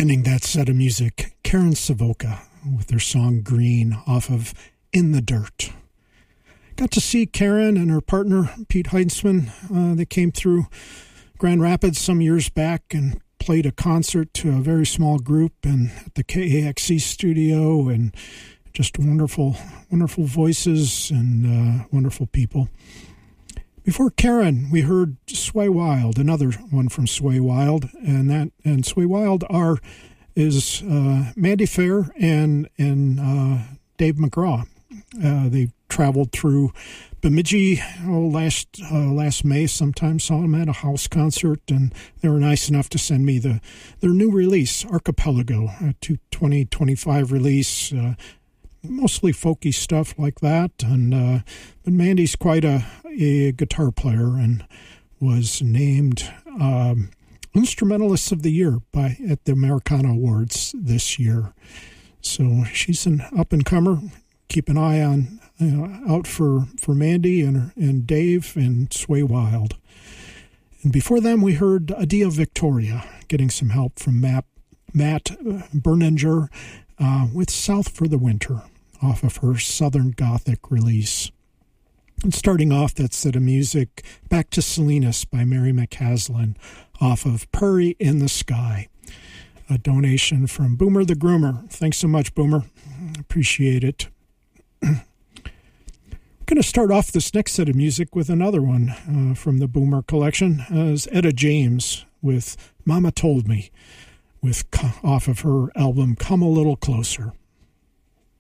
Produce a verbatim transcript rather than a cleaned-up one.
Ending that set of music, Karen Savoca with their song Green off of In the Dirt. Got to see Karen and her partner, Pete Heitzman. Uh, they came through Grand Rapids some years back and played a concert to a very small group and at the K A X C studio, and just wonderful, wonderful voices and uh, wonderful people. Before Karen, we heard Sway Wild, another one from Sway Wild, and that and Sway Wild are is uh, Mandy Fair and and uh, Dave McGraw. Uh, they traveled through Bemidji oh, last uh, last May. Sometimes saw them at a house concert, and they were nice enough to send me the their new release, Archipelago, a twenty twenty-five release. Uh, Mostly folky stuff like that, and uh, but Mandy's quite a, a guitar player and was named um, Instrumentalist of the Year by at the Americana Awards this year. So she's an up and comer. Keep an eye on you know, out for, for Mandy and and Dave and Sway Wild. And before them, we heard Adia Victoria getting some help from Matt Matt Berninger uh, with South for the Winter, off of her Southern Gothic release. And starting off that set of music, Back to Salinas by Mary McCaslin off of Prairie in the Sky. A donation from Boomer the Groomer. Thanks so much, Boomer. Appreciate it. We're going to start off this next set of music with another one uh, from the Boomer collection. Uh, is Etta James with Mama Told Me, with off of her album Come a Little Closer.